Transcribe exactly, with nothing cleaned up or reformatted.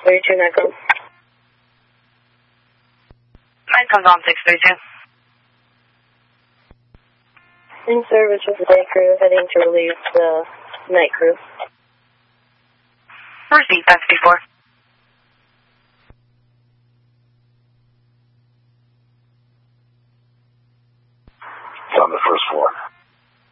thirty-two, Netcom. Netcom's on six thirty-two. In service with the day crew, heading to relieve the night crew. Receive five fifty-four. It's on the first floor.